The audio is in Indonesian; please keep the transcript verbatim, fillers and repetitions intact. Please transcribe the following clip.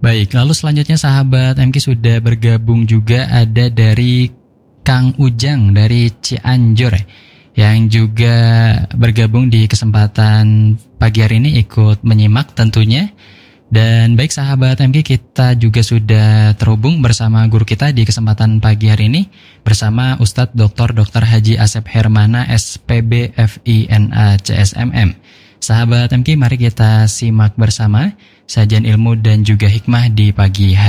Baik, lalu selanjutnya sahabat M K sudah bergabung juga ada dari Kang Ujang dari Cianjur yang juga bergabung di kesempatan pagi hari ini ikut menyimak tentunya. Dan baik sahabat M K, kita juga sudah terhubung bersama guru kita di kesempatan pagi hari ini bersama Ustadz Doktor Doktor Haji Asep Hermana S P B F I N A C S M M. Sahabat M K, mari kita simak bersama sajian ilmu dan juga hikmah di pagi hari